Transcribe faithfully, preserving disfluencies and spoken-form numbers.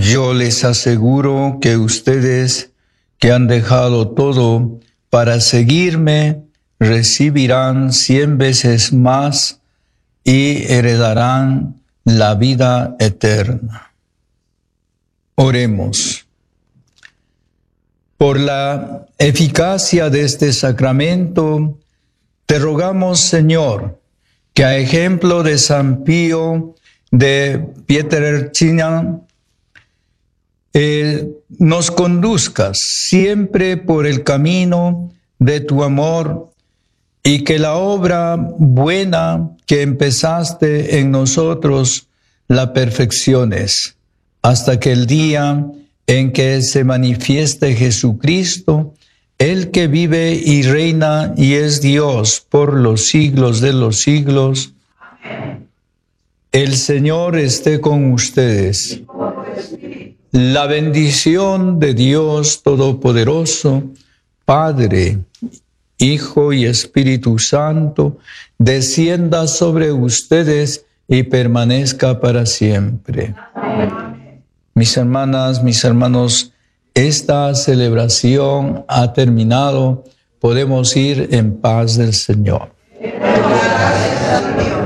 Yo les aseguro que ustedes que han dejado todo para seguirme, recibirán cien veces más y heredarán la vida eterna. Oremos. Por la eficacia de este sacramento, te rogamos, Señor, que a ejemplo de San Pío de Pietrelcina, eh, nos conduzcas siempre por el camino de tu amor y que la obra buena que empezaste en nosotros la perfecciones hasta que el día en que se manifieste Jesucristo, el que vive y reina y es Dios por los siglos de los siglos. Amén. El Señor esté con ustedes. La bendición de Dios Todopoderoso, Padre, Hijo y Espíritu Santo, descienda sobre ustedes y permanezca para siempre. Amén. Mis hermanas, mis hermanos, esta celebración ha terminado. Podemos ir en paz del Señor. Gracias a Dios.